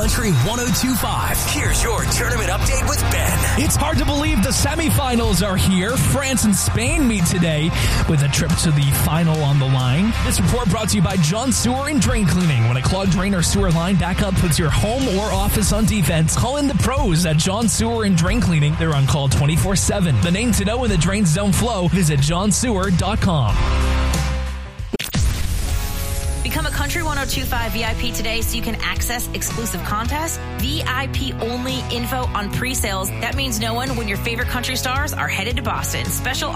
Country 102.5. Here's your tournament update with Ben. It's hard to believe the semifinals are here. France and Spain meet today with a trip to the final on the line. This report brought to you by John Sewer and Drain Cleaning. When a clogged drain or sewer line backup puts your home or office on defense, call in the pros at John Sewer and Drain Cleaning. They're on call 24/7. The name to know when the drains don't flow, visit johnsewer.com. Become a Country 102.5 VIP today so you can access exclusive contests, VIP-only info on pre-sales. That means knowing when your favorite country stars are headed to Boston. Special